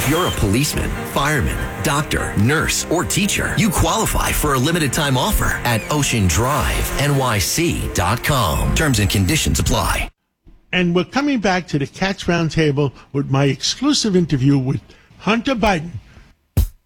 If you're a policeman, fireman, doctor, nurse, or teacher, you qualify for a limited time offer at OceanDriveNYC.com. Terms and conditions apply. And we're coming back to the Cats Roundtable with my exclusive interview with Hunter Biden.